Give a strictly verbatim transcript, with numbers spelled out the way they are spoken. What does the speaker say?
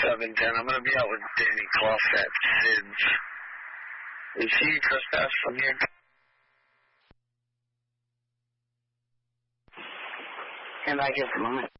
seven ten. I'm going to be out with Danny Clough at Sid's. Is he trespass from here? Stand by just a moment.